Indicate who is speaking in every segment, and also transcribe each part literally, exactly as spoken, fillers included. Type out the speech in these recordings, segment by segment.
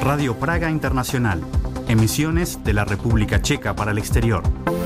Speaker 1: Radio Praga Internacional. Emisiones de la República Checa para el exterior.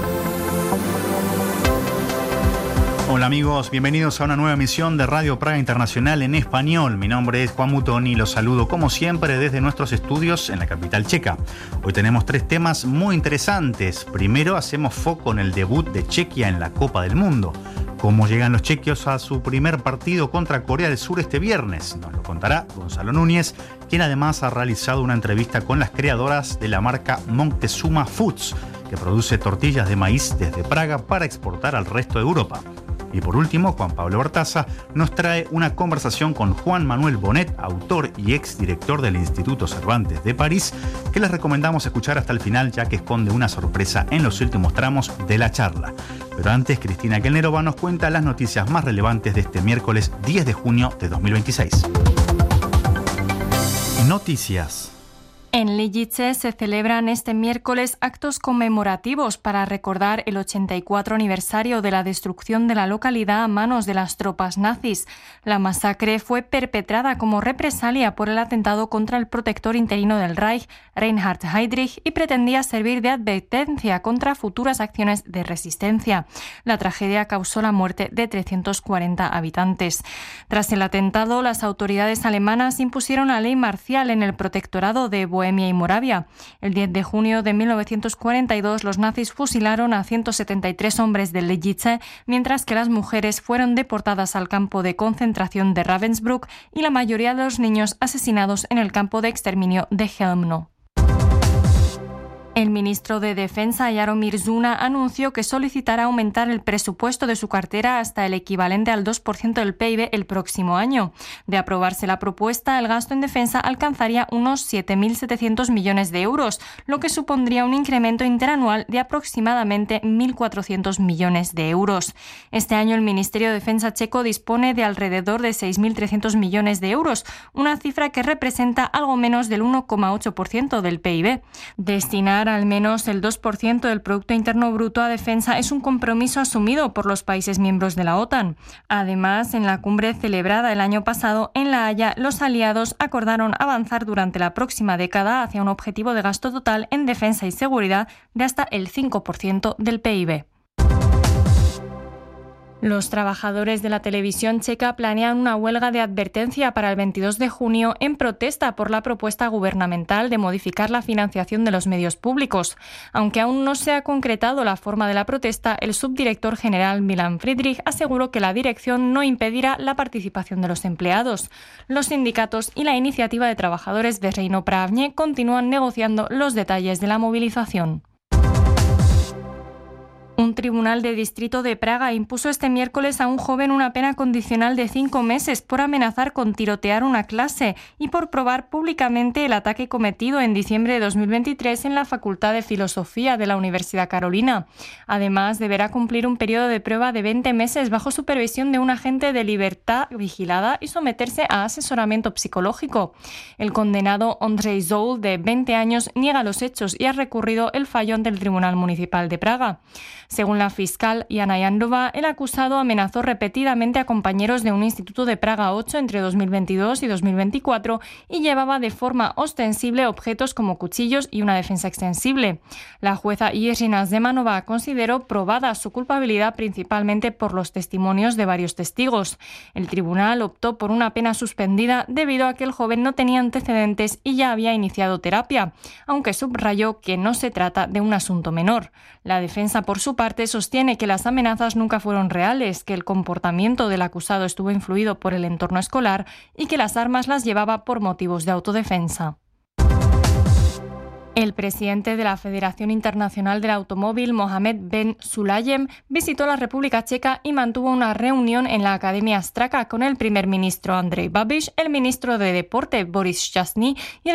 Speaker 1: Hola amigos, bienvenidos a una nueva emisión de Radio Praga Internacional en español. Mi nombre es Juan Mutoni y los saludo como siempre desde nuestros estudios en la capital checa. Hoy tenemos tres temas muy interesantes. Primero, hacemos foco en el debut de Chequia en la Copa del Mundo. ¿Cómo llegan los chequios a su primer partido contra Corea del Sur este viernes? Nos lo contará Gonzalo Núñez, quien además ha realizado una entrevista con las creadoras de la marca Moctezuma Foods, que produce tortillas de maíz desde Praga para exportar al resto de Europa. Y por último, Juan Pablo Bartaza nos trae una conversación con Juan Manuel Bonet, autor y exdirector del Instituto Cervantes de París, que les recomendamos escuchar hasta el final, ya que esconde una sorpresa en los últimos tramos de la charla. Pero antes, Cristina Kelnerova nos cuenta las noticias más relevantes de este miércoles diez de junio de dos mil veintiséis. Noticias.
Speaker 2: En Lidice se celebran este miércoles actos conmemorativos para recordar el ochenta y cuatro aniversario de la destrucción de la localidad a manos de las tropas nazis. La masacre fue perpetrada como represalia por el atentado contra el protector interino del Reich, Reinhard Heydrich, y pretendía servir de advertencia contra futuras acciones de resistencia. La tragedia causó la muerte de trescientos cuarenta habitantes. Tras el atentado, las autoridades alemanas impusieron la ley marcial en el protectorado de Bohemia y Moravia. El diez de junio de mil novecientos cuarenta y dos, los nazis fusilaron a ciento setenta y tres hombres de Lidice, mientras que las mujeres fueron deportadas al campo de concentración de Ravensbrück y la mayoría de los niños asesinados en el campo de exterminio de Chełmno. El ministro de Defensa, Jaromír Zuna, anunció que solicitará aumentar el presupuesto de su cartera hasta el equivalente al dos por ciento del P I B el próximo año. De aprobarse la propuesta, el gasto en defensa alcanzaría unos siete mil setecientos millones de euros, lo que supondría un incremento interanual de aproximadamente mil cuatrocientos millones de euros. Este año el Ministerio de Defensa checo dispone de alrededor de seis mil trescientos millones de euros, una cifra que representa algo menos del uno coma ocho por ciento del P I B. Destinar al menos el dos por ciento del Producto Interno Bruto a defensa es un compromiso asumido por los países miembros de la OTAN. Además, en la cumbre celebrada el año pasado en La Haya, los aliados acordaron avanzar durante la próxima década hacia un objetivo de gasto total en defensa y seguridad de hasta el cinco por ciento del P I B. Los trabajadores de la televisión checa planean una huelga de advertencia para el veintidós de junio en protesta por la propuesta gubernamental de modificar la financiación de los medios públicos. Aunque aún no se ha concretado la forma de la protesta, el subdirector general Milan Friedrich aseguró que la dirección no impedirá la participación de los empleados. Los sindicatos y la iniciativa de trabajadores de Reino Pravne continúan negociando los detalles de la movilización. Un tribunal de distrito de Praga impuso este miércoles a un joven una pena condicional de cinco meses por amenazar con tirotear una clase y por probar públicamente el ataque cometido en diciembre de dos mil veintitrés en la Facultad de Filosofía de la Universidad Carolina. Además, deberá cumplir un periodo de prueba de veinte meses bajo supervisión de un agente de libertad vigilada y someterse a asesoramiento psicológico. El condenado Ondřej Zoul, de veinte años, niega los hechos y ha recurrido el fallo ante el Tribunal Municipal de Praga. Según la fiscal Jana Jandová, el acusado amenazó repetidamente a compañeros de un instituto de Praga ocho entre dos mil veintidós y dos mil veinticuatro y llevaba de forma ostensible objetos como cuchillos y una defensa extensible. La jueza Jiřina Zemanová consideró probada su culpabilidad principalmente por los testimonios de varios testigos. El tribunal optó por una pena suspendida debido a que el joven no tenía antecedentes y ya había iniciado terapia, aunque subrayó que no se trata de un asunto menor. La defensa, por su parte, sostiene que las amenazas nunca fueron reales, que el comportamiento del acusado estuvo influido por el entorno escolar y que las armas las llevaba por motivos de autodefensa. El presidente de la Federación Internacional del Automóvil, Mohamed Ben Sulayem, visitó la República Checa y mantuvo una reunión en la Academia Straka con el primer ministro Andrej Babiš, el ministro de Deporte Boris Šťastný y el